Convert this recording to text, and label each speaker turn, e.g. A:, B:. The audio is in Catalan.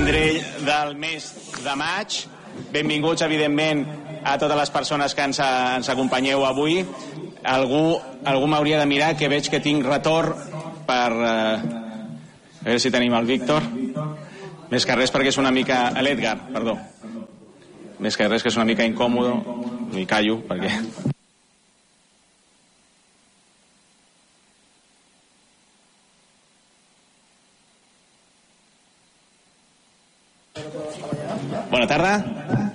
A: Vendrell del mes de maig. Benvinguts, evidentment, a totes les persones que ens acompanyeu avui. Algú m'hauria de mirar, que veig que tinc retorn per... a veure si tenim el Víctor. Més que res perquè és una mica... L'Edgar, perdó. Més que res que és una mica incòmode. M'hi callo, perquè... Bona tarda.